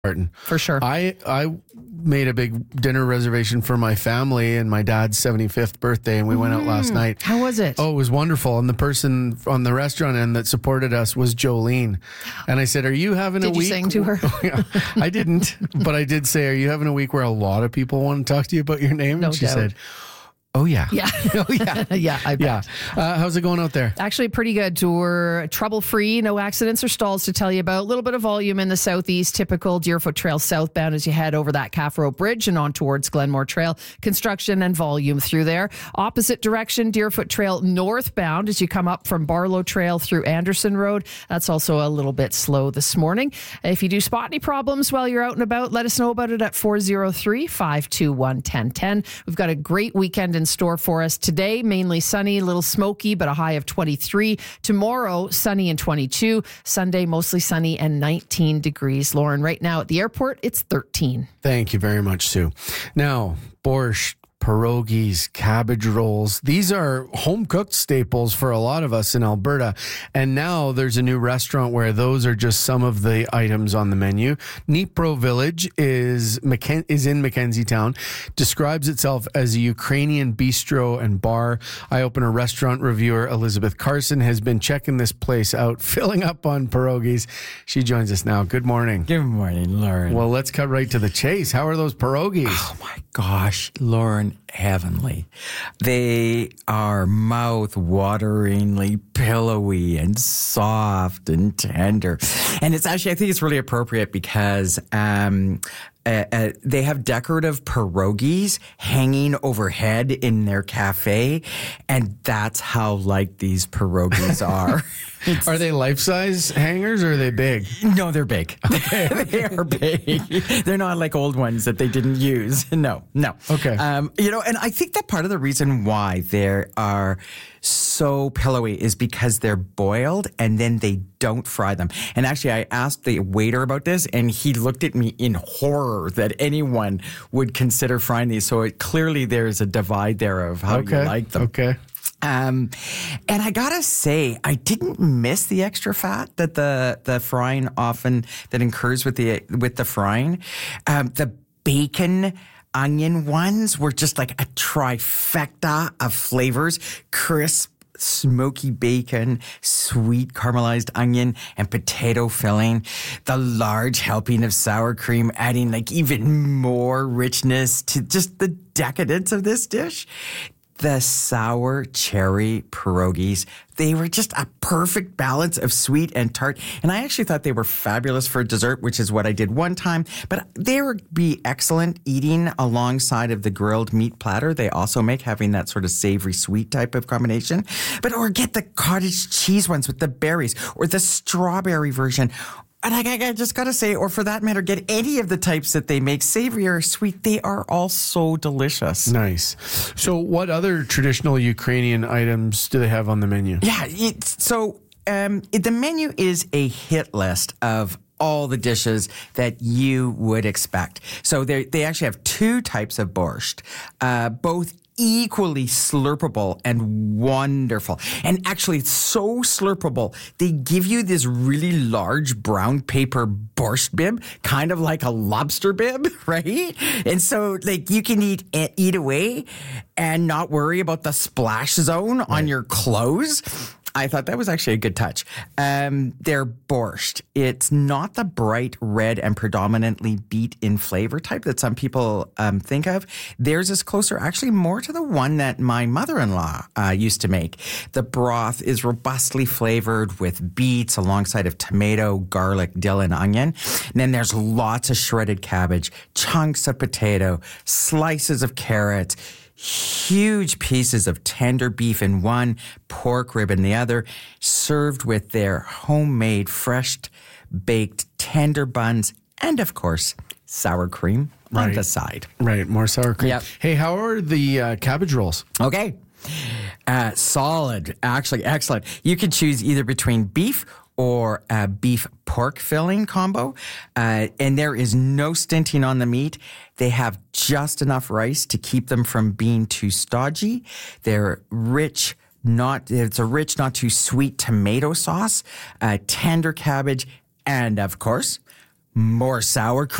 Barton. For sure. I made a big dinner reservation for my family and my dad's 75th birthday, and we went out last night. How was it? Oh, it was wonderful. And the person on the restaurant end that supported us was Jolene. And I said, are you having a week? Did you sing to her? Yeah, I didn't, but I did say, are you having a week where a lot of people want to talk to you about your name? No And she doubt. said, oh, yeah. Yeah. Oh, yeah. Yeah, I bet. Yeah. How's it going out there? Actually, pretty good. We're trouble-free, no accidents or stalls to tell you about. A little bit of volume in the southeast, typical Deerfoot Trail southbound as you head over that Calf Road Bridge and on towards Glenmore Trail. Construction and volume through there. Opposite direction, Deerfoot Trail northbound as you come up from Barlow Trail through Anderson Road. That's also a little bit slow this morning. If you do spot any problems while you're out and about, let us know about it at 403-521-1010. We've got a great weekend in store for us today. Mainly sunny, a little smoky, but a high of 23. Tomorrow, sunny and 22. Sunday, mostly sunny and 19 degrees. Lauren, right now at the airport, it's 13. Thank you very much, Sue. Now, borscht, pierogies, cabbage rolls. These are home-cooked staples for a lot of us in Alberta. And now there's a new restaurant where those are just some of the items on the menu. Dnipro Village is in Mackenzie Town. Describes itself as a Ukrainian bistro and bar. Eye-opener restaurant reviewer Elizabeth Carson has been checking this place out, filling up on pierogies. She joins us now. Good morning. Good morning, Lauren. Well, let's cut right to the chase. How are those pierogies? Oh my gosh, Lauren, heavenly. They are mouth-wateringly pillowy and soft and tender. And it's actually, I think it's really appropriate because they have decorative pierogies hanging overhead in their cafe, and that's how like these pierogies are. Are they life-size hangers or are they big? No, they're big. Okay. They are big. They're not like old ones that they didn't use. No. Okay. And I think that part of the reason why they are so pillowy is because they're boiled and then they don't fry them. And actually, I asked the waiter about this, and he looked at me in horror that anyone would consider frying these. So clearly there's a divide there of how you like them. Okay. And I gotta say, I didn't miss the extra fat that the frying often that incurs with the frying. The bacon onion ones were just like a trifecta of flavors: crisp, smoky bacon, sweet caramelized onion, and potato filling. The large helping of sour cream adding like even more richness to just the decadence of this dish. The sour cherry pierogies, they were just a perfect balance of sweet and tart. And I actually thought they were fabulous for dessert, which is what I did one time. But they would be excellent eating alongside of the grilled meat platter they also make, having that sort of savory sweet type of combination. Or get the cottage cheese ones with the berries, or the strawberry version. And I just got to say, or for that matter, get any of the types that they make, savory or sweet. They are all so delicious. Nice. So what other traditional Ukrainian items do they have on the menu? Yeah, the menu is a hit list of all the dishes that you would expect. So they actually have two types of borscht, both equally slurpable and wonderful. And actually, it's so slurpable, they give you this really large brown paper borscht bib, kind of like a lobster bib, right? And so, like, you can eat away and not worry about the splash zone on your clothes. I thought that was actually a good touch. Their borscht, it's not the bright red and predominantly beet in flavor type that some people think of. Theirs is closer, actually more to the one that my mother-in-law used to make. The broth is robustly flavored with beets alongside of tomato, garlic, dill, and onion. And then there's lots of shredded cabbage, chunks of potato, slices of carrots, huge pieces of tender beef in one, pork rib in the other, served with their homemade, fresh baked tender buns, and of course, sour cream on the side. Right, more sour cream. Yep. Hey, how are the cabbage rolls? Okay. Solid, actually excellent. You can choose either between beef or a beef pork filling combo. And there is no stinting on the meat. They have just enough rice to keep them from being too stodgy. They're rich, it's a rich, not too sweet tomato sauce, tender cabbage, and of course, more sauerkraut.